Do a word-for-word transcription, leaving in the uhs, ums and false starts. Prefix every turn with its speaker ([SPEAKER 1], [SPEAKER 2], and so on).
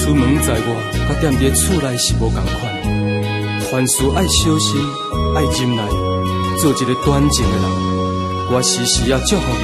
[SPEAKER 1] 出门在外，甲踮伫厝内是无同款。凡事爱小心，爱忍耐，做一个端正的人。我时时啊祝福